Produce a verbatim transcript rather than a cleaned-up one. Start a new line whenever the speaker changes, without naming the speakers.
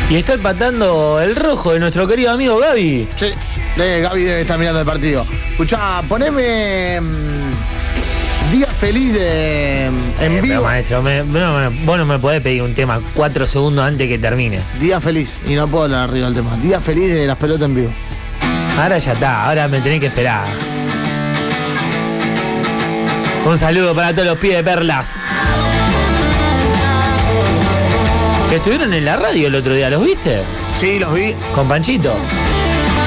Y está empatando el rojo de nuestro querido amigo Gaby.
Sí, eh, Gaby debe estar mirando el partido. Escuchá, poneme mmm, Día Feliz de, en
Eh,
vivo.
pero maestro, me, no, no, vos no me podés pedir un tema cuatro segundos antes que termine.
Día Feliz, y no puedo hablar arriba del tema. Día Feliz de las pelotas en vivo.
Ahora ya está, ahora me tenés que esperar. Un saludo para todos los pibes de Perlas que estuvieron en la radio el otro día, ¿los viste?
Sí, los vi.
Con Panchito.